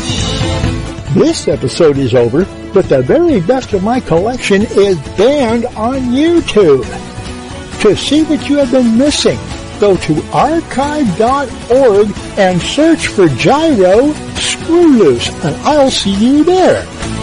This episode is over, but the very best of my collection is banned on YouTube. To see what you have been missing, go to archive.org and search for Gyro Screw Loose, and I'll see you there.